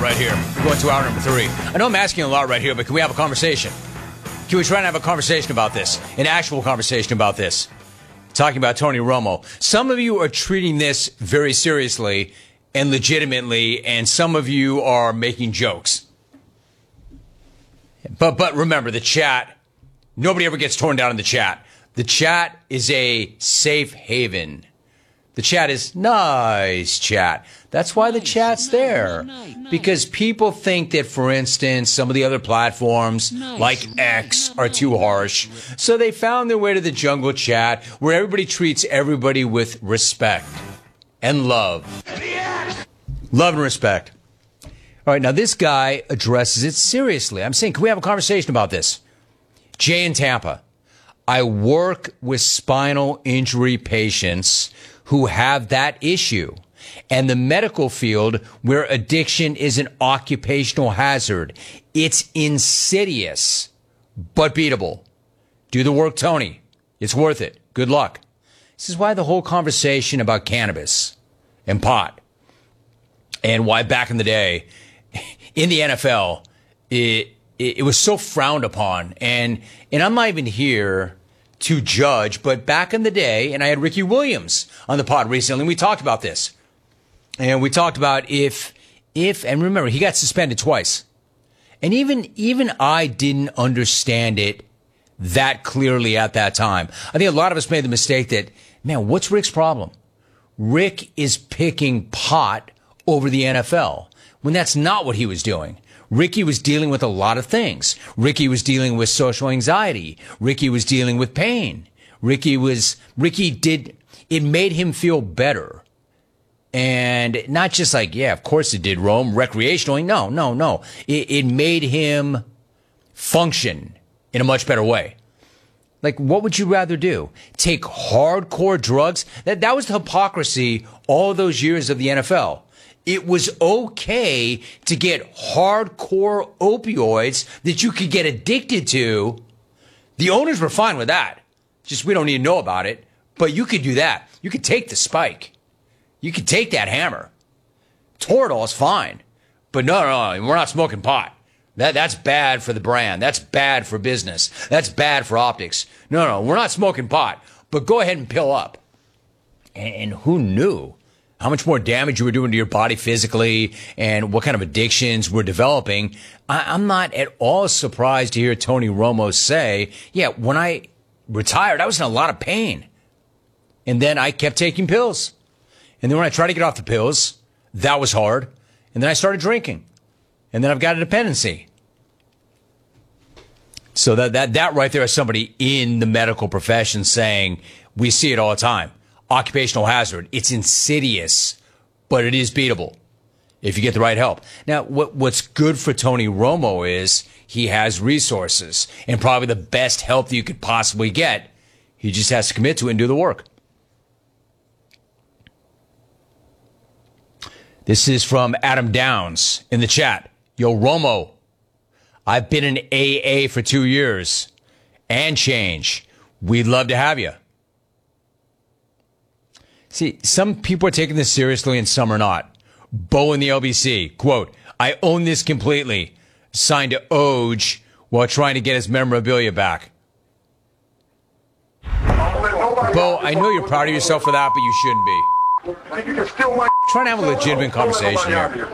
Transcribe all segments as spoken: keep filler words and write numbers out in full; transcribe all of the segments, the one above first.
right here. We're going to hour number three. I know I'm asking a lot right here, but can we have a conversation? Can we try and have a conversation about this? An actual conversation about this? Talking about Tony Romo. Some of you are treating this very seriously and legitimately, and some of you are making jokes. But but remember, the chat, nobody ever gets torn down in the chat. The chat is a safe haven. The chat is nice chat. That's why the chat's there. Because people think that, for instance, some of the other platforms, like X, are too harsh. So they found their way to the jungle chat, where everybody treats everybody with respect and love. Love and respect. All right, now this guy addresses it seriously. I'm saying, can we have a conversation about this? Jay in Tampa. I work with spinal injury patients who have that issue, and the medical field where addiction is an occupational hazard. It's insidious, but beatable. Do the work, Tony. It's worth it. Good luck. This is why the whole conversation about cannabis and pot, and why back in the day, in the N F L, it, it, it was so frowned upon. And, and I'm not even here to judge, but back in the day, and I had Ricky Williams on the pod recently, and we talked about this. And we talked about if, if, and remember, he got suspended twice. And even, even I didn't understand it that clearly at that time. I think a lot of us made the mistake that, man, what's Rick's problem? Rick is picking pot over the N F L, when that's not what he was doing. Ricky was dealing with a lot of things. Ricky was dealing with social anxiety. Ricky was dealing with pain. Ricky was, Ricky did, it made him feel better. And not just like, yeah, of course it did, Rome, recreationally. No, no, no. It, it made him function in a much better way. Like, what would you rather do? Take hardcore drugs? That, that was the hypocrisy all those years of the N F L. It was okay to get hardcore opioids that you could get addicted to. The owners were fine with that. Just we don't need to know about it. But you could do that. You could take the spike. You could take that hammer. Toradol's fine. But no, no, no, we're not smoking pot. That, that's bad for the brand. That's bad for business. That's bad for optics. No, no, we're not smoking pot. But go ahead and pill up. And, and who knew how much more damage you were doing to your body physically and what kind of addictions we're developing? I, I'm not at all surprised to hear Tony Romo say, yeah, when I retired, I was in a lot of pain. And then I kept taking pills. And then when I tried to get off the pills, that was hard. And then I started drinking. And then I've got a dependency. So that, that, that right there is somebody in the medical profession saying, we see it all the time. Occupational hazard. It's insidious, but it is beatable if you get the right help. Now, what, what's good for Tony Romo is he has resources and probably the best help that you could possibly get. He just has to commit to it and do the work. This is from Adam Downs in the chat. Yo, Romo, I've been in A A for two years and change. We'd love to have you. See, some people are taking this seriously and some are not. Bo in the L B C, quote, I own this completely. Signed to Oj while trying to get his memorabilia back. Bo, I know you're proud of yourself for that, but you shouldn't be. Trying to have a legitimate conversation here.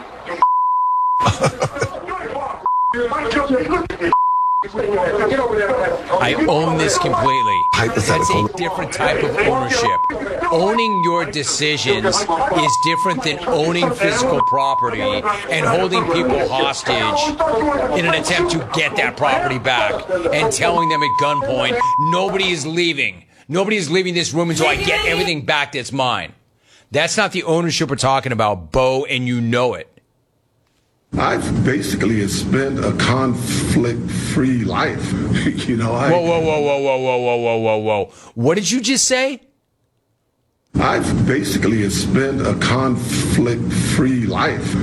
I own this completely. That's a different type of ownership. Owning your decisions is different than owning physical property and holding people hostage in an attempt to get that property back and telling them at gunpoint, nobody is leaving. Nobody is leaving this room until I get everything back that's mine. That's not the ownership we're talking about, Bo, and you know it. I've basically spent a conflict-free life. you know, I... Whoa, whoa, whoa, whoa, whoa, whoa, whoa, whoa, whoa, whoa. What did you just say? I've basically spent a conflict-free life.